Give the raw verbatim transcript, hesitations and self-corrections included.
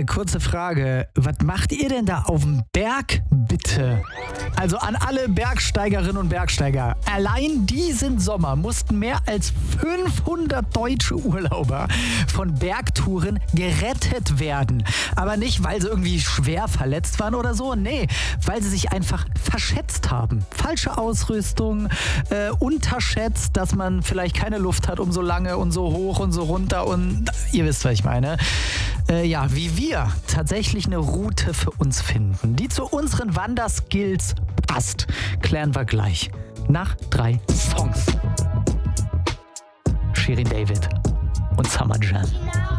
Äh, kurze Frage. Was macht ihr denn da auf dem Berg, bitte? Also an alle Bergsteigerinnen und Bergsteiger. Allein diesen Sommer mussten mehr als fünfhundert deutsche Urlauber von Bergtouren gerettet werden. Aber nicht, weil sie irgendwie schwer verletzt waren oder so. Nee, weil sie sich einfach verschätzt haben. Falsche Ausrüstung, äh, unterschätzt, dass man vielleicht keine Luft hat, um so lange und so hoch und so runter und ihr wisst, was ich meine. Äh, ja, wie wir tatsächlich eine Route für uns finden, die zu unseren Wanderskills passt, klären wir gleich. Nach drei Songs. Shirin David und Summer Jam.